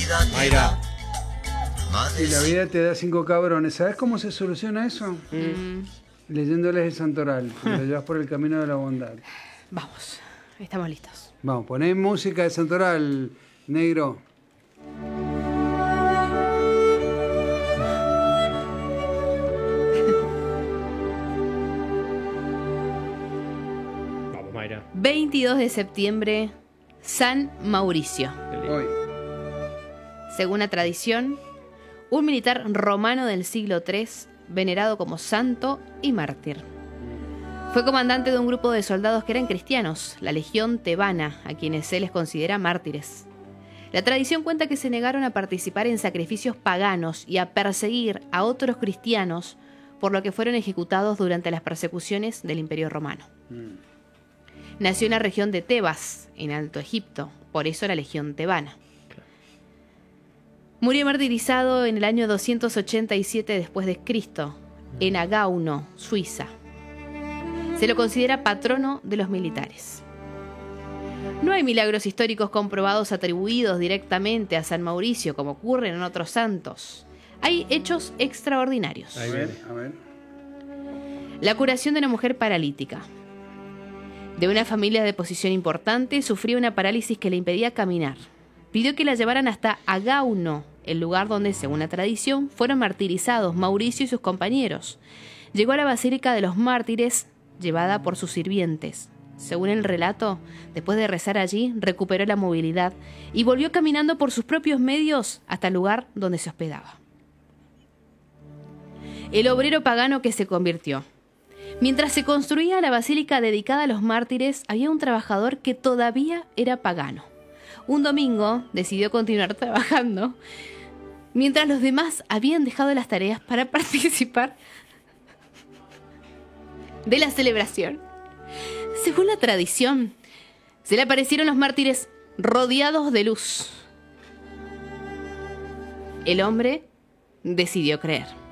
Mayra. Y la vida te da 5 cabrones. ¿Sabes cómo se soluciona eso? Leyéndoles el santoral. Lo llevas por el camino de la bondad. Vamos, estamos listos. Vamos, poné música de santoral, negro. Vamos, Mayra. 22 de septiembre, San Mauricio. Hoy. Según la tradición, un militar romano del siglo III, venerado como santo y mártir. Fue comandante de un grupo de soldados que eran cristianos, la Legión Tebana, a quienes se les considera mártires. La tradición cuenta que se negaron a participar en sacrificios paganos y a perseguir a otros cristianos, por lo que fueron ejecutados durante las persecuciones del Imperio Romano. Nació en la región de Tebas, en Alto Egipto, por eso la Legión Tebana. Murió martirizado en el año 287 después de Cristo, en Agauno, Suiza. Se lo considera patrono de los militares. No hay milagros históricos comprobados atribuidos directamente a San Mauricio, como ocurre en otros santos. Hay hechos extraordinarios. Ahí viene. A ver. La curación de una mujer paralítica. De una familia de posición importante, sufría una parálisis que le impedía caminar. Pidió que la llevaran hasta Agauno, el lugar donde, según la tradición, fueron martirizados Mauricio y sus compañeros. Llegó a la Basílica de los Mártires, llevada por sus sirvientes. Según el relato, después de rezar allí, recuperó la movilidad y volvió caminando por sus propios medios hasta el lugar donde se hospedaba. El obrero pagano que se convirtió. Mientras se construía la basílica dedicada a los mártires, había un trabajador que todavía era pagano. Un domingo decidió continuar trabajando, mientras los demás habían dejado las tareas para participar de la celebración. Según la tradición, se le aparecieron los mártires rodeados de luz. El hombre decidió creer.